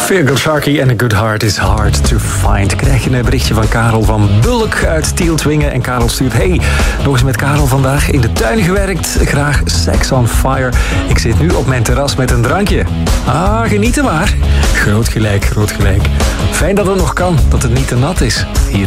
Feargal Sharkey and a good heart is hard to find. Krijg je een berichtje van Karel van Bulk uit Tieltwingen. En Karel stuurt: hey, nog eens met Karel vandaag in de tuin gewerkt. Graag Sex on Fire. Ik zit nu op mijn terras met een drankje. Ah, genieten maar. Groot gelijk, groot gelijk. Fijn dat het nog kan, dat het niet te nat is. Hier